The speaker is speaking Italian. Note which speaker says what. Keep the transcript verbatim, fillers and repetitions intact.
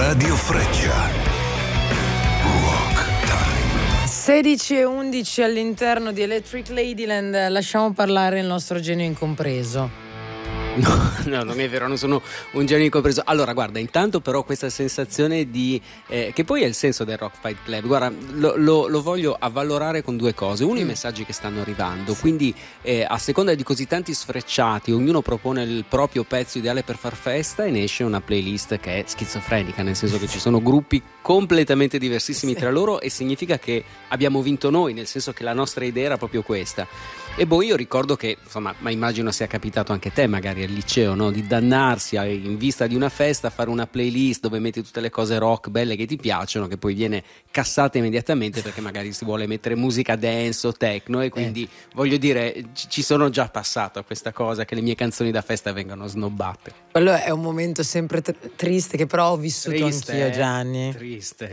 Speaker 1: Radio Freccia. Rock Time.
Speaker 2: sedici e undici all'interno di Electric Ladyland. Lasciamo parlare il nostro genio incompreso.
Speaker 3: No, no, non è vero, non sono un genio incompreso. Allora, guarda, intanto però questa sensazione di eh, che poi è il senso del Rock Fight Club. Guarda, lo, lo, lo voglio avvalorare con due cose. Uno, mm. i messaggi che stanno arrivando. Sì. Quindi eh, a seconda di così tanti sfrecciati, ognuno propone il proprio pezzo ideale per far festa e ne esce una playlist che è schizofrenica, nel senso che ci sono gruppi completamente diversissimi sì. tra loro, e significa che abbiamo vinto noi, nel senso che la nostra idea era proprio questa. E poi io ricordo che, insomma, ma immagino sia capitato anche a te magari al liceo, no? Di dannarsi a, in vista di una festa, a fare una playlist dove metti tutte le cose rock belle che ti piacciono, che poi viene cassata immediatamente perché magari si vuole mettere musica dance o techno, e quindi eh. voglio dire, ci sono già passato a questa cosa che le mie canzoni da festa vengano snobbate.
Speaker 2: Quello è un momento sempre tr- triste che però ho vissuto
Speaker 3: triste,
Speaker 2: anch'io, Gianni.
Speaker 3: Triste.